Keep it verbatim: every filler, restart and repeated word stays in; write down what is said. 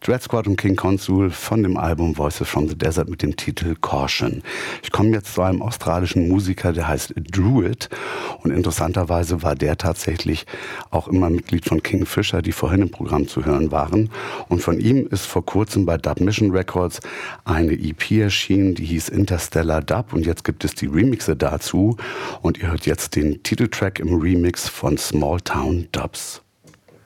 Dread Squad und King Consul von dem Album Voices from the Desert mit dem Titel Caution. Ich komme jetzt zu einem australischen Musiker, der heißt Druid, und interessanterweise war der tatsächlich auch immer Mitglied von Kingfisher, die vorhin im Programm zu hören waren. Und von ihm ist vor kurzem bei Dub Mission Records eine E P erschienen, die hieß Interstellar Dub, und jetzt gibt es die Remixe dazu und ihr hört jetzt den Titeltrack im Remix von Small Town Dubs.